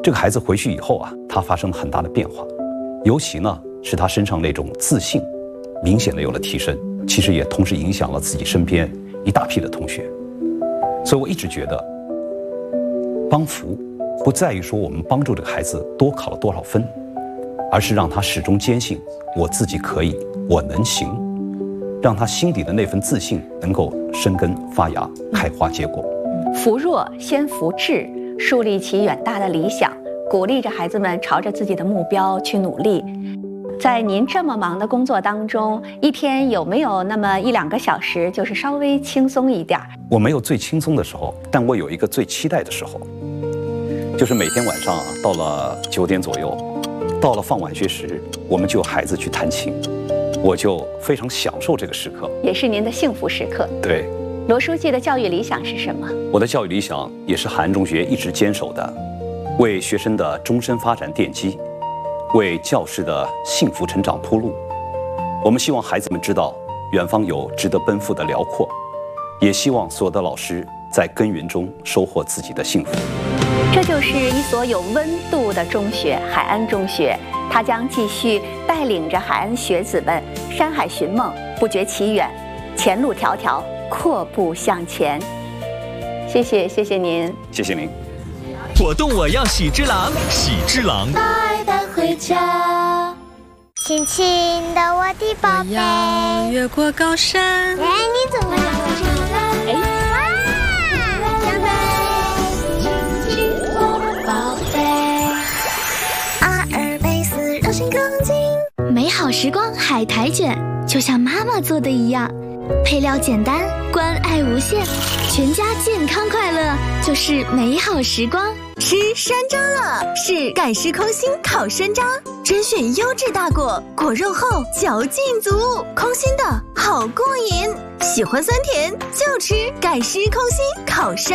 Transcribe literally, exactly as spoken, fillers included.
这个孩子回去以后啊，他发生了很大的变化，尤其呢是他身上那种自信明显的有了提升，其实也同时影响了自己身边一大批的同学。所以我一直觉得帮扶不在于说我们帮助这个孩子多考了多少分，而是让他始终坚信我自己可以，我能行，让他心底的那份自信能够生根发芽，开花结果。 扶弱先扶志，树立起远大的理想，鼓励着孩子们朝着自己的目标去努力。在您这么忙的工作当中，一天有没有那么一两个小时就是稍微轻松一点？ 我没有最轻松的时候，但我有一个最期待的时候，就是每天晚上啊，到了九点左右，到了放晚学时，我们就有孩子去弹琴，我就非常享受这个时刻， 也是您的幸福时刻。 对， 罗书记的教育理想是什么？ 我的教育理想也是海安中学一直坚守的，为学生的终身发展奠基，为教师的幸福成长铺路。我们希望孩子们知道远方有值得奔赴的辽阔，也希望所有的老师在耕耘中收获自己的幸福。 这就是一所有温度的中学——海安中学，它将继续带领着海安学子们山海寻梦，不觉其远，前路迢迢，阔步向前。谢谢，谢谢您， 谢谢您。 活动我要喜之郎，喜之郎带带回家。亲亲的我的宝贝， 我要越过高山。 哎，你怎么了？哎，哇，小贝，亲亲我的宝贝。阿尔卑斯让心更近。 美好时光海苔卷，就像妈妈做的一样，配料简单，关爱无限，全家健康快乐就是美好时光。 吃山楂了，是盖施空心烤山楂，甄选优质大果，果肉厚，嚼劲足，空心的好过瘾。喜欢酸甜就吃盖施空心烤山